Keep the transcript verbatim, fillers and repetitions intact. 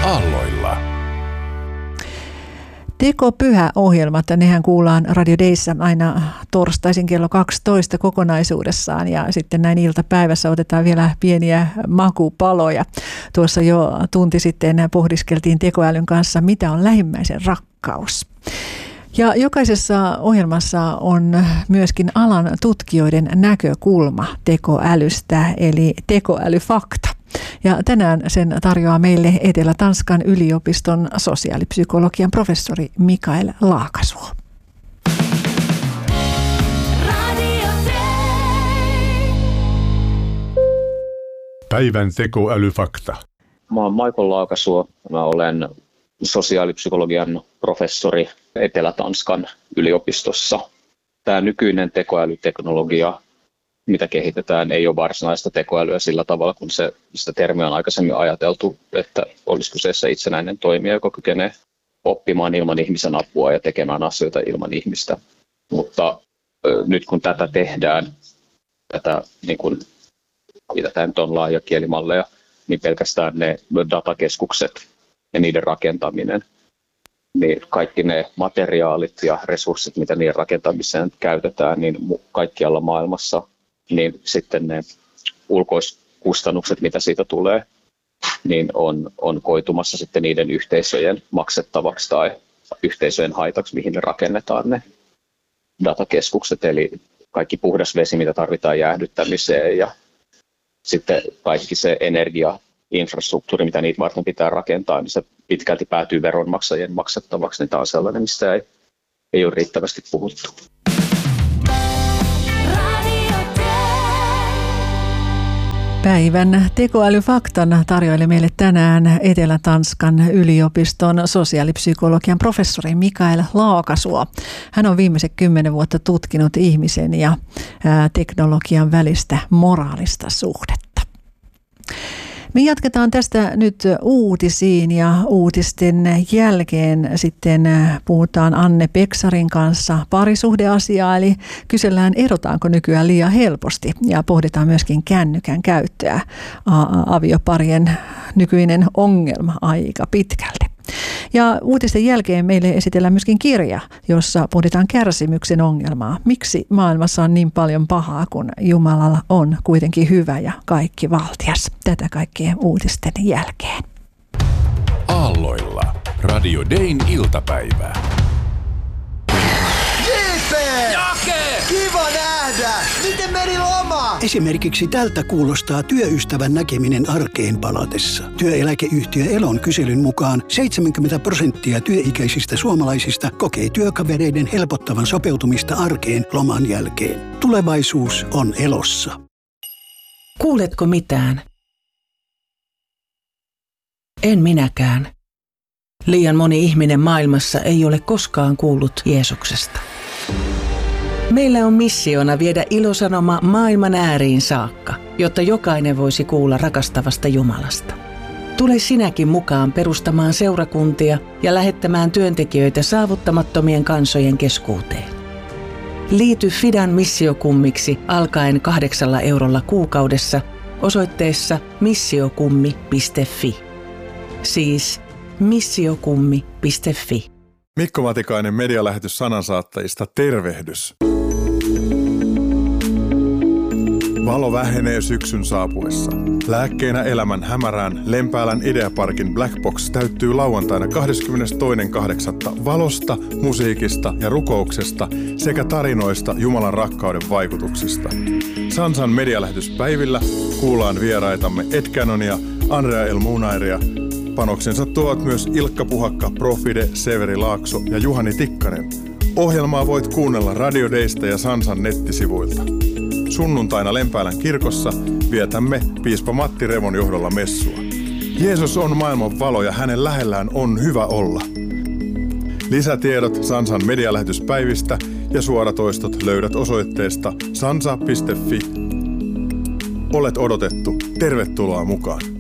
Aalloilla. Tekopyhä-ohjelmat, nehän kuullaan Radio Dayssä aina torstaisin kello kaksitoista kokonaisuudessaan ja sitten näin iltapäivässä otetaan vielä pieniä makupaloja. Tuossa jo tunti sitten pohdiskeltiin tekoälyn kanssa, mitä on lähimmäisen rakkaus. Ja jokaisessa ohjelmassa on myöskin alan tutkijoiden näkökulma tekoälystä, eli tekoälyfakta. Ja tänään sen tarjoaa meille Etelä-Tanskan yliopiston sosiaalipsykologian professori Mikael Laakasuo. Päivän tekoälyfakta. Mä oon Mikael Laakasuo. Mä olen sosiaalipsykologian professori Etelä-Tanskan yliopistossa. Tämä nykyinen tekoälyteknologia, mitä kehitetään, ei ole varsinaista tekoälyä sillä tavalla, kun se, sitä termiä on aikaisemmin ajateltu, että olisi kyseessä itsenäinen toimija, joka kykenee oppimaan ilman ihmisen apua ja tekemään asioita ilman ihmistä. Mutta ö, nyt kun tätä tehdään, tätä, niin kun, mitä tämä nyt on laaja kielimalleja, niin pelkästään ne datakeskukset ja niiden rakentaminen, niin kaikki ne materiaalit ja resurssit, mitä niiden rakentamiseen käytetään, niin kaikkialla maailmassa, niin sitten ne ulkoiskustannukset, mitä siitä tulee, niin on, on koitumassa sitten niiden yhteisöjen maksettavaksi tai yhteisöjen haitaksi, mihin ne rakennetaan ne datakeskukset, eli kaikki puhdas vesi, mitä tarvitaan jäähdyttämiseen ja sitten kaikki se energia, infrastruktuuri, mitä niitä varten pitää rakentaa, niin se pitkälti päätyy veronmaksajien maksettavaksi, niin tämä on sellainen, mistä ei, ei ole riittävästi puhuttu. Päivän tekoälyfaktan tarjoili meille tänään Etelä-Tanskan yliopiston sosiaalipsykologian professori Mikael Laakasuo. Hän on viimeiset kymmenen vuotta tutkinut ihmisen ja teknologian välistä moraalista suhdetta. Me jatketaan tästä nyt uutisiin ja uutisten jälkeen sitten puhutaan Anne Peksarin kanssa parisuhdeasiaa, eli kysellään erotaanko nykyään liian helposti ja pohditaan myöskin kännykän käyttöä, avioparien nykyinen ongelma aika pitkälti. Ja uutisten jälkeen meille esitellään myöskin kirja, jossa pohditaan kärsimyksen ongelmaa. Miksi maailmassa on niin paljon pahaa, kun Jumalalla on kuitenkin hyvä ja kaikki valtias? Tätä kaikkien uutisten jälkeen. Aalloilla. Radio Dayn iltapäivää. J P! Jake! Kiva nähdä! Miten meni loma? Esimerkiksi tältä kuulostaa työystävän näkeminen arkeen palatessa. Työeläkeyhtiö Elon kyselyn mukaan seitsemänkymmentä prosenttia työikäisistä suomalaisista kokee työkavereiden helpottavan sopeutumista arkeen loman jälkeen. Tulevaisuus on Elossa. Kuuletko mitään? En minäkään. Liian moni ihminen maailmassa ei ole koskaan kuullut Jeesuksesta. Meillä on missiona viedä ilosanoma maailman ääriin saakka, jotta jokainen voisi kuulla rakastavasta Jumalasta. Tule sinäkin mukaan perustamaan seurakuntia ja lähettämään työntekijöitä saavuttamattomien kansojen keskuuteen. Liity Fidan missiokummiksi alkaen kahdeksalla eurolla kuukaudessa osoitteessa missiokummi piste fi. Siis missiokummi piste fi. Mikko Matikainen medialähetys sanansaattajista, tervehdys. Valo vähenee syksyn saapuessa. Lääkkeenä elämän hämärään Lempäälän Ideaparkin Black Box täyttyy lauantaina kahdeskymmenestoinen kahdeksatta valosta, musiikista ja rukouksesta sekä tarinoista Jumalan rakkauden vaikutuksista. Sansan medialähetyspäivillä kuullaan vieraitamme Ed Canonia, Andrea El Munairia. Panoksensa tuovat myös Ilkka Puhakka, Profide, Severi Laakso ja Juhani Tikkanen. Ohjelmaa voit kuunnella Radio Daysta ja Sansan nettisivuilta. Sunnuntaina Lempäälän kirkossa vietämme piispa Matti Revon johdolla messua. Jeesus on maailman valo ja hänen lähellään on hyvä olla. Lisätiedot Sansan medialähetyspäivistä ja suoratoistot löydät osoitteesta sansa piste fi. Olet odotettu. Tervetuloa mukaan.